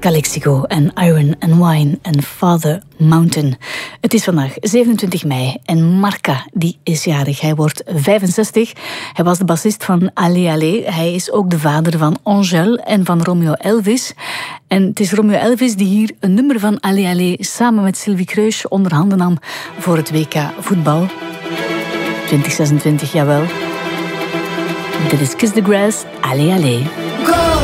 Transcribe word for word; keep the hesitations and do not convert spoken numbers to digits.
Calexico en Iron and Wine en Father Mountain. Het is vandaag zevenentwintig mei en Marca die is jarig. Hij wordt vijfenzestig. Hij was de bassist van Alé Alé. Hij is ook de vader van Angèle en van Romeo Elvis. En het is Romeo Elvis die hier een nummer van Alé Alé samen met Sylvie Kreusch onder handen nam voor het W K voetbal. twintig zesentwintig, jawel. Dit is Kiss the Grass, Alé Alé. Go!